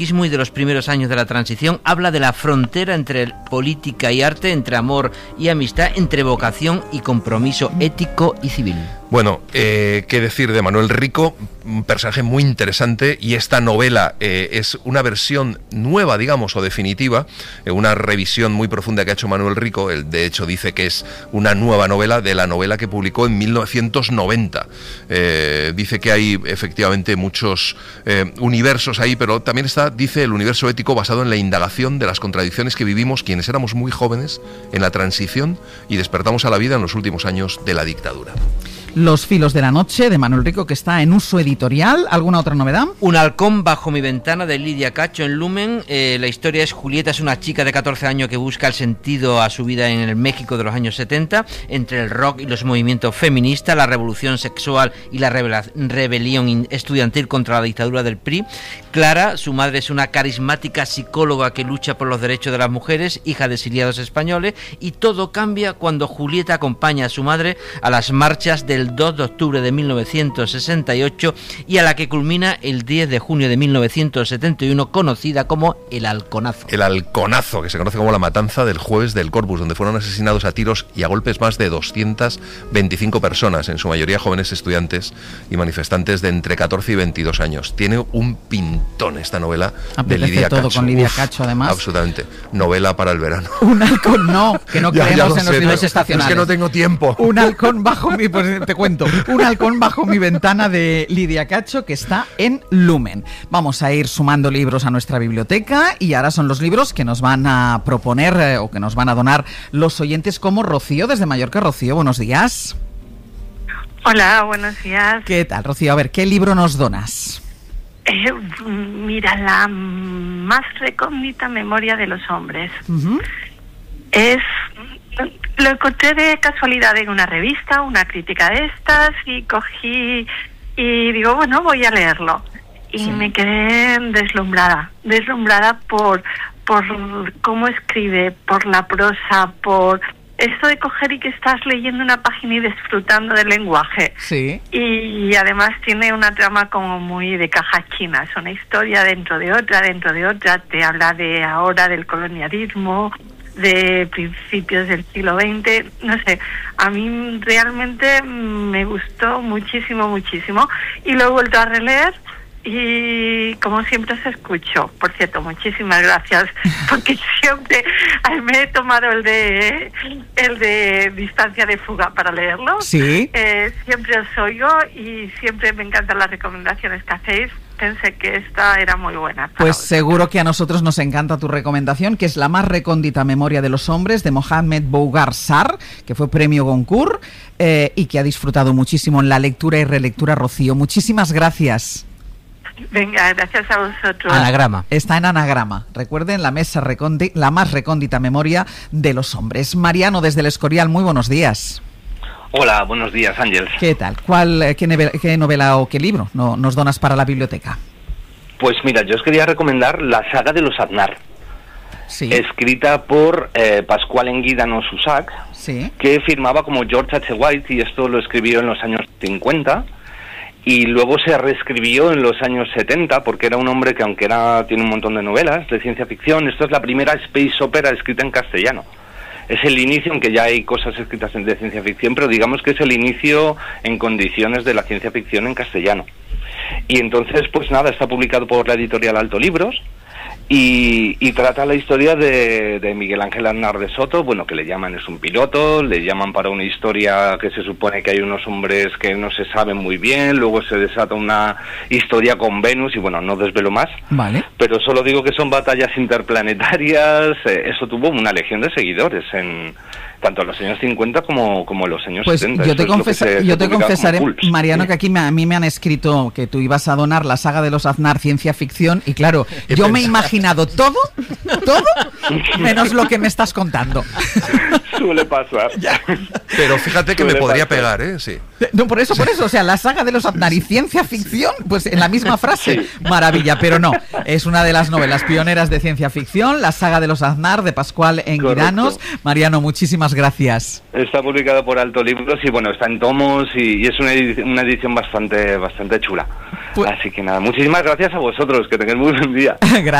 y de los primeros años de la transición, habla de la frontera entre política y arte, entre amor y amistad, entre vocación y compromiso ético y civil. Bueno, qué decir de Manuel Rico, un personaje muy interesante, y esta novela es una versión nueva, digamos, o definitiva, una revisión muy profunda que ha hecho Manuel Rico. Él, de hecho, dice que es una nueva novela de la novela que publicó en 1990. Dice que hay efectivamente muchos universos ahí, pero también está, dice, el universo ético basado en la indagación de las contradicciones que vivimos quienes éramos muy jóvenes en la transición y despertamos a la vida en los últimos años de la dictadura. Los filos de la noche, de Manuel Rico, que está en uso editorial. ¿Alguna otra novedad? Un halcón bajo mi ventana, de Lidia Cacho, en Lumen. La historia es: Julieta es una chica de 14 años que busca el sentido a su vida en el México de los años 70, entre el rock y los movimientos feministas, la revolución sexual y la rebelión estudiantil contra la dictadura del PRI. Clara, su madre, es una carismática psicóloga que lucha por los derechos de las mujeres, hija de exiliados españoles, y todo cambia cuando Julieta acompaña a su madre a las marchas del 2 de octubre de 1968 y a la que culmina el 10 de junio de 1971, conocida como el Halconazo. El Halconazo, que se conoce como la matanza del jueves del Corpus, donde fueron asesinados a tiros y a golpes más de 225 personas, en su mayoría jóvenes estudiantes y manifestantes de entre 14 y 22 años. Tiene un pintón esta novela de Lidia todo Cacho. Con Lidia Cacho, además. Absolutamente. Novela para el verano. Un halcón, no, que no creemos en los libros estacionales. Es que no tengo tiempo. Un halcón bajo mi... Pues te cuento. Un halcón bajo mi ventana, de Lidia Cacho, que está en Lumen. Vamos a ir sumando libros a nuestra biblioteca, y ahora son los libros que nos van a proponer o que nos van a donar los oyentes, como Rocío desde Mallorca. Rocío, buenos días. Hola, buenos días. ¿Qué tal, Rocío? A ver, ¿qué libro nos donas? Mira, la más recóndita memoria de los hombres. Uh-huh. Lo encontré de casualidad en una revista, una crítica de estas, y cogí y digo, bueno, voy a leerlo. Y me quedé deslumbrada por cómo escribe, por la prosa, por esto de coger y que estás leyendo una página y disfrutando del lenguaje. Sí. Y además tiene una trama como muy de caja china. Es una historia dentro de otra. Te habla de ahora, del colonialismo, de principios del siglo XX. No sé, a mí realmente me gustó muchísimo. Y lo he vuelto a releer. Y como siempre os escucho. Por cierto, muchísimas gracias, porque siempre me he tomado el de Distancia de Fuga para leerlo. Sí. Siempre os oigo y siempre me encantan las recomendaciones que hacéis. Pensé que esta era muy buena. Pues seguro que a nosotros nos encanta tu recomendación, que es La más recóndita memoria de los hombres, de Mohamed Bougar Sarr, que fue premio Goncourt, y que ha disfrutado muchísimo en la lectura y relectura, Rocío. Muchísimas gracias. Venga, gracias a vosotros. Anagrama. Está en Anagrama. Recuerden, la más recóndita memoria de los hombres. Mariano, desde El Escorial, muy buenos días. Hola, buenos días, Ángel. ¿Qué tal? ¿Qué novela o qué libro nos donas para la biblioteca? Pues mira, yo os quería recomendar la saga de los Aznar. Sí. Escrita por Pascual Enguídano Susac, sí, que firmaba como George H. White, y esto lo escribió en los años 50. Y luego se reescribió en los años 70, porque era un hombre que, aunque tiene un montón de novelas de ciencia ficción, esto es la primera space opera escrita en castellano. Es el inicio, aunque ya hay cosas escritas de ciencia ficción, pero digamos que es el inicio en condiciones de la ciencia ficción en castellano. Y entonces, pues nada, está publicado por la editorial Alto Libros, y trata la historia de Miguel Ángel Aznar de Soto, bueno, que le llaman, es un piloto, le llaman para una historia que se supone que hay unos hombres que no se saben muy bien, luego se desata una historia con Venus, y bueno, no desvelo más, vale, pero solo digo que son batallas interplanetarias. Eso tuvo una legión de seguidores en tanto en los años 50 como en los años 70. Yo te confesaré, Mariano, que aquí a mí me han escrito que tú ibas a donar la saga de los Aznar ciencia ficción, y claro, yo me he imaginado todo menos lo que me estás contando. Suele pasar. Pero fíjate que Suele me podría pasar. pegar, ¿eh? Sí. No, por eso, o sea, la saga de los Aznar y ciencia ficción, pues en la misma frase, Sí. maravilla, pero no, es una de las novelas pioneras de ciencia ficción, la saga de los Aznar de Pascual Enguiranos. Mariano, muchísimas gracias. Está publicado por Alto Libros y bueno, está en tomos y es una edición bastante chula. Pues- Así que nada, muchísimas gracias a vosotros, que tengáis muy buen día.